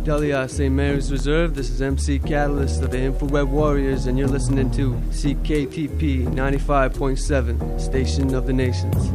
Delia, St. Mary's Reserve. This is MC Catalyst of the Infraweb Warriors, and you're listening to CKTP 95.7, Station of the Nations.